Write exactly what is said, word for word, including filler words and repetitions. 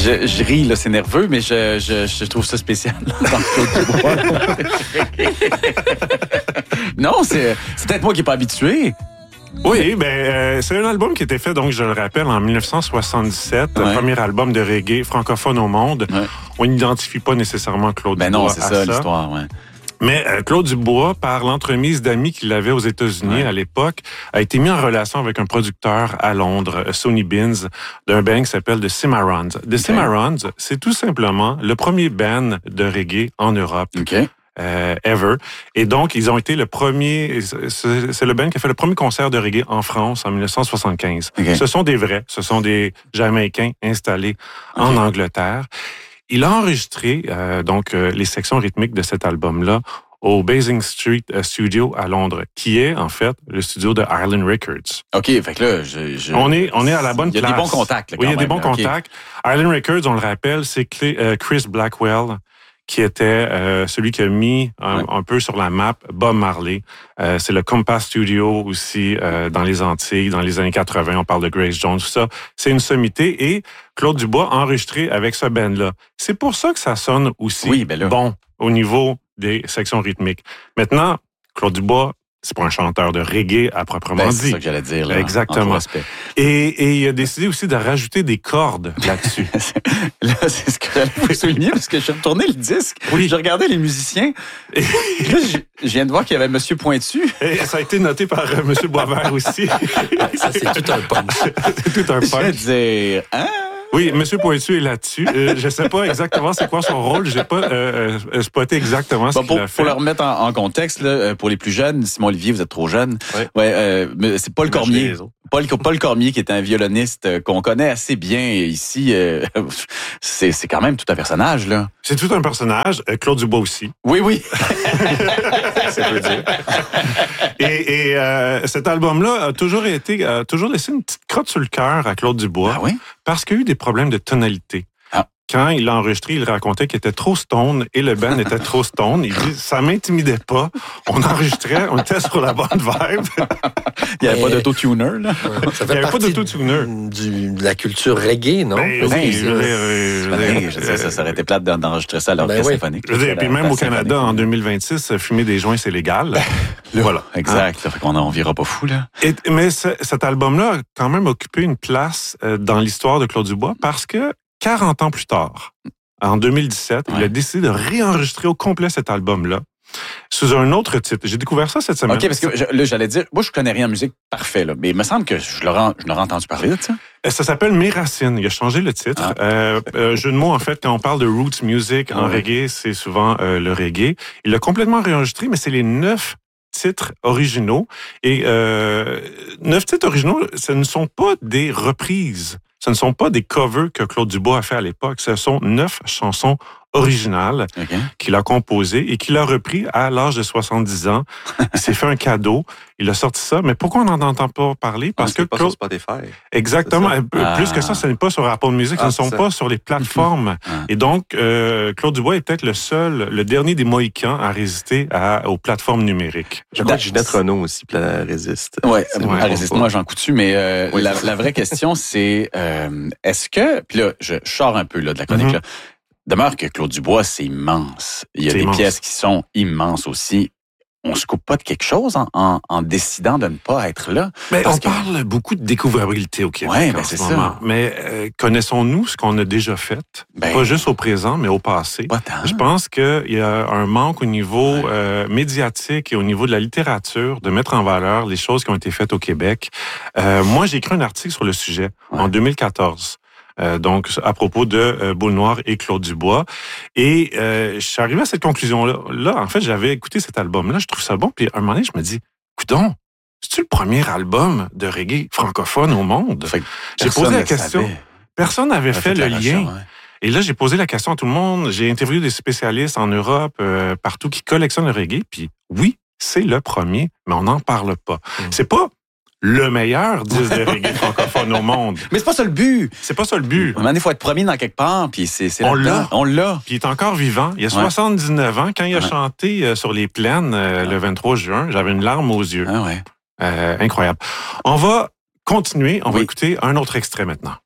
je, je ris, là, c'est nerveux, mais je, je, je trouve ça spécial dans Claude Dubois. Non, c'est, c'est peut-être moi qui n'ai pas habitué. Oui, ben euh, c'est un album qui était fait, donc je le rappelle, en dix-neuf cent soixante-dix-sept, ouais. Le premier album de reggae francophone au monde. Ouais. On n'identifie pas nécessairement Claude ben Dubois non, c'est à ça, ça l'histoire, ouais. Mais euh, Claude Dubois, par l'entremise d'amis qu'il avait aux États-Unis ouais. à l'époque, a été mis en relation avec un producteur à Londres, Sonny Beans, d'un band qui s'appelle The Cimarrons. The okay. Cimarrons, c'est tout simplement le premier band de reggae en Europe. Okay. Euh, ever. Et donc, ils ont été le premier... C'est, c'est le band qui a fait le premier concert de reggae en France en dix-neuf cent soixante-quinze. Okay. Ce sont des vrais. Ce sont des Jamaïcains installés okay. en Angleterre. Il a enregistré euh, donc euh, les sections rythmiques de cet album-là au Basing Street Studio à Londres, qui est en fait le studio de Island Records. OK, fait que là, je, je... on est on est à la bonne place. Il y a des bons contacts. Là, oui, il y a même, des bons là. contacts. Okay. Island Records, on le rappelle, c'est Chris Blackwell, qui était euh, celui qui a mis un, ouais. un peu sur la map Bob Marley. Euh, c'est le Compass Studio aussi euh, dans les Antilles, dans les années quatre-vingts. On parle de Grace Jones, tout ça. C'est une sommité et Claude Dubois a enregistré avec ce band-là. C'est pour ça que ça sonne aussi oui, ben là. bon au niveau des sections rythmiques. Maintenant, Claude Dubois, c'est pas un chanteur de reggae à proprement ben, dit. C'est ça que j'allais dire. Là, exactement. Et, et il a décidé aussi de rajouter des cordes là-dessus. Là, c'est ce que j'allais souligner parce que j'ai retourné le disque. Oui. Je regardais les musiciens. Et là, je, je viens de voir qu'il y avait Monsieur Pointu. Et ça a été noté par euh, Monsieur Boisvert aussi. Ça, c'est tout un punch. C'est tout un punch. Je vais dire, hein? Oui, Monsieur Pointu est là-dessus. Euh, je sais pas exactement c'est quoi son rôle. J'ai pas euh, euh, spoté exactement ce bon, pour, qu'il a fait. Pour le remettre en, en contexte, là, pour les plus jeunes, Simon Olivier, vous êtes trop jeune. Oui. Ouais, euh, c'est Paul Cormier. Paul, Paul Cormier, qui est un violoniste qu'on connaît assez bien ici. Euh, c'est, c'est quand même tout un personnage, là. C'est tout un personnage. Claude Dubois aussi. Oui, oui. Ça peut dire. Et, et euh, cet album-là a toujours été, a toujours laissé une petite crotte sur le cœur à Claude Dubois. Ah oui? Parce qu'il y a eu des problèmes de tonalité. Ah. Quand il l'a enregistré, il racontait qu'il était trop stone et le band était trop stone. Il dit, ça m'intimidait pas. On enregistrait, on était sur la bonne vibe. Il n'y avait Mais... pas d'autotuner, là. Ça fait il n'y avait pas d'autotuner. Du, de la culture reggae, non? Ben, oui, je veux dire, je veux dire, je sais, ça, ça aurait été plate d'enregistrer ça à l'orchestre ben oui. symphonique. Je veux dire, puis même au Canada, en deux mille vingt-six, fumer des joints, c'est légal. Ben, là, voilà. Exact. Hein? Fait qu'on on vira pas fou, là. Et, mais ce, cet album-là a quand même occupé une place euh, dans l'histoire de Claude Dubois parce que quarante ans plus tard, en deux mille dix-sept, ouais. il a décidé de réenregistrer au complet cet album-là sous un autre titre. J'ai découvert ça cette semaine. OK, parce que je, là, j'allais dire, moi, je connais rien en musique, parfait, là, mais il me semble que je l'aurais, je l'aurais entendu parler de ça. Ça s'appelle Mes Racines. Il a changé le titre. Ah. Euh, euh, jeu de mots, en fait, quand on parle de roots music en ouais. reggae, c'est souvent euh, le reggae. Il l'a complètement réenregistré, mais c'est les neuf titres originaux. Et euh, neuf titres originaux, ce ne sont pas des reprises. Ce ne sont pas des covers que Claude Dubois a fait à l'époque. Ce sont neuf chansons originales okay. qu'il a composées et qu'il a repris à l'âge de soixante-dix ans. Il s'est fait un cadeau. Il a sorti ça. Mais pourquoi on n'en entend pas parler? Parce ah, que pas Claude... sur Spotify. Exactement. Ah. Plus que ça, ce n'est pas sur Apple Music. Ah, ce ne sont ça. pas sur les plateformes. Ah. Et donc, euh, Claude Dubois est peut-être le seul, le dernier des Mohicans à résister à, aux plateformes numériques. Je crois que Ginette Renault aussi résiste. Oui, ouais, elle résiste. Moi, j'en coutu. Mais euh, oui, la, la vraie question, c'est euh, est-ce que... Puis là, je sors un peu là, de la chronique. Mm-hmm. Là. Demeure que Claude Dubois, c'est immense. Il y a c'est des immense. pièces qui sont immenses aussi. On se coupe pas de quelque chose en, en, en décidant de ne pas être là. Mais on que... parle beaucoup de découvrabilité au Québec ouais, en ben ce c'est moment. Ça. Mais euh, connaissons-nous ce qu'on a déjà fait? Ben, pas juste au présent, mais au passé. Pas tant. Je pense qu'il y a un manque au niveau ouais. euh, médiatique et au niveau de la littérature de mettre en valeur les choses qui ont été faites au Québec. Euh, moi, j'ai écrit un article sur le sujet ouais. en deux mille quatorze. Euh, donc, à propos de euh, Boule Noire et Claude Dubois. Et euh, je suis arrivé à cette conclusion-là. Là, en fait, j'avais écouté cet album-là, je trouve ça bon. Puis à un moment donné, je me dis, coudonc, c'est-tu le premier album de reggae francophone au monde? J'ai posé la question. Savait. Personne n'avait fait, fait le lien. Ouais. Et là, j'ai posé la question à tout le monde. J'ai interviewé des spécialistes en Europe, euh, partout, qui collectionnent le reggae. Puis oui, c'est le premier, mais on n'en parle pas. Mm. C'est pas le meilleur disque de reggae francophone au monde. Mais c'est pas ça le but. C'est pas ça le but. Il faut être premier dans quelque part, puis c'est, c'est on l'a. On l'a. Puis il est encore vivant. Il a soixante-dix-neuf ouais. ans. Quand il a ouais. chanté euh, sur les plaines euh, ouais. le vingt-trois juin, j'avais une larme aux yeux. Ah ouais. Euh, incroyable. On va continuer. On oui. va écouter un autre extrait maintenant.